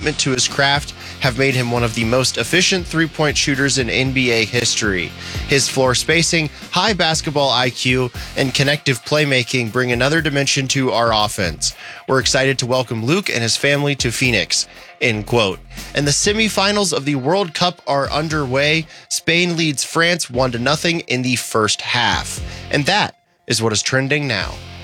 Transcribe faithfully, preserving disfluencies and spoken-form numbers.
commitment to his craft have made him one of the most efficient three-point shooters in N B A history. His floor spacing, high basketball I Q, and connective playmaking bring another dimension to our offense. We're excited to welcome Luke and his family to Phoenix. End quote. And the semifinals of the World Cup are underway. Spain leads France one to nothing in the first half. And that is what is trending now.